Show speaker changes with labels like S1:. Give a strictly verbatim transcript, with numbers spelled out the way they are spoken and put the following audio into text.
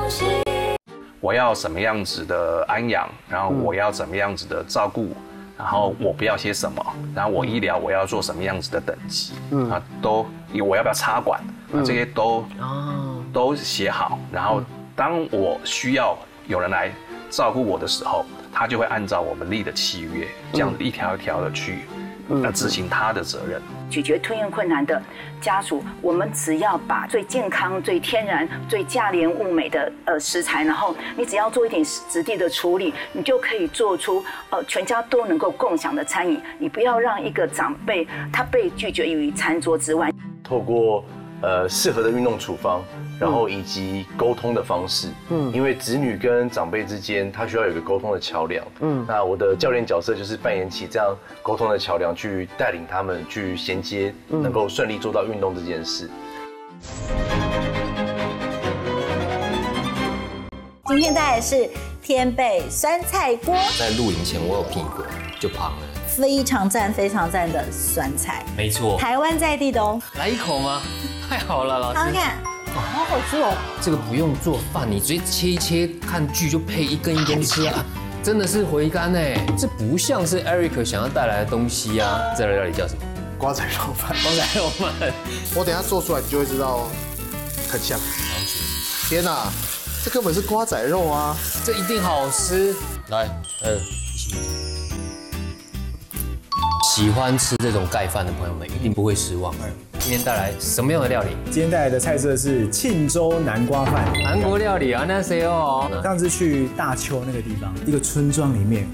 S1: 我要什么样子的安养，然后我要怎么样子的照顾，然后我不要些什么，然后我医疗我要做什么样子的等级，嗯啊，都我要不要插管，啊这些都哦都写好，然后当我需要有人来照顾我的时候，他就会按照我们立的契约，这样子一条一条的去呃执行他的责任。
S2: 咀嚼吞咽困难的家属，我们只要把最健康、最天然、最价廉物美的呃食材，然后你只要做一点质地的处理，你就可以做出呃全家都能够共享的餐饮。你不要让一个长辈他被拒绝于餐桌之外。
S3: 透过呃适合的运动处方，然后以及沟通的方式，嗯，因为子女跟长辈之间，他需要有一个沟通的桥梁，嗯，那我的教练角色就是扮演起这样沟通的桥梁，去带领他们去衔接，能够顺利做到运动这件事。
S4: 今天带来是天贝酸菜锅，
S5: 在录影前我有品过，就胖了。
S4: 非常赞、非常赞的酸菜，
S5: 没错，
S4: 台湾在地的哦。
S5: 来一口吗？太好了，老师。
S4: 看看，好好吃哦。
S5: 这个不用做饭，你直接切一切，看剧就配一根一根吃啊，真的是回甘哎。这不像是 Eric 想要带来的东西啊。这道料理叫什么？
S6: 瓜仔肉饭。
S5: 瓜仔肉饭。
S6: 我等一下做出来，你就会知道，很像。天哪，这根本是瓜仔肉啊！
S5: 这一定好吃。来，嗯。喜欢吃这种盖饭的朋友们一定不会失望。今天带来什么样的料理？
S7: 今天带来的菜色是庆州南瓜饭，
S5: 韩国料理啊，那谁哦？
S7: 上次去大邱那个地方，一个村庄里面